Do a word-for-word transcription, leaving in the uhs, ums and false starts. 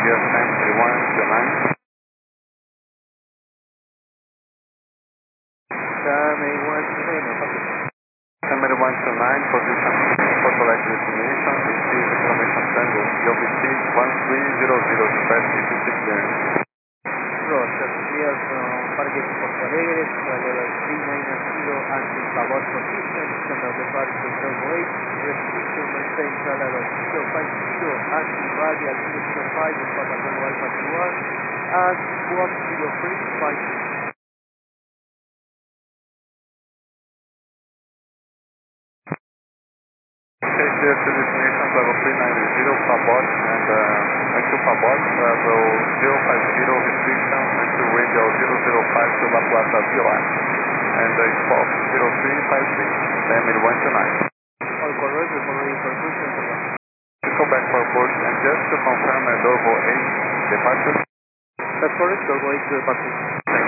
Gear ten three one two nine. ten eight one two nine, copy. ten eight one two nine, position Porto Lake destination, receive information Tango, E O B C one three zero zero, capacity fifty clearance. Roger, clear from target Porto Alegre, to level three nine zero anti-sabot position, standard departure Bravo eight, restriction maintain to level zero five zero, anti-radial zero zero five, Sparta Bravo Alpha two one, and squawk zero three five two. Okay, clear to destination, level three nine zero, Pabot, and uh, until Pabot, level zero five zero, restriction until radio zero zero five to La Plata Villa, and uh, squawk zero three five three, ten eight one two nine. All correct, report ready for cruise and over. To go back for port, and just to confirm a Dovo eight departure. That's correct, Bravo eight to departure.